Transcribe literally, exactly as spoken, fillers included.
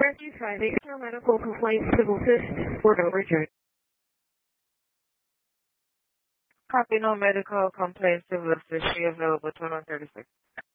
five eight no medical complaints civil assist Fort Overture. Copy, no medical complaints, civil assist, available, twenty-one thirty-six.